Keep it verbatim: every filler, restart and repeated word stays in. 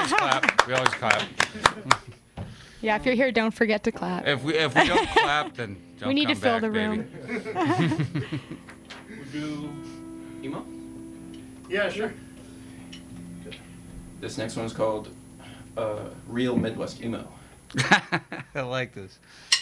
always clap. We always clap. Yeah, if you're here, don't forget to clap. If we if we don't clap, then don't We need come to fill back, the baby. room. We'll do emo. Yeah, sure. This next one's called uh, Real Midwest Emo. I like this.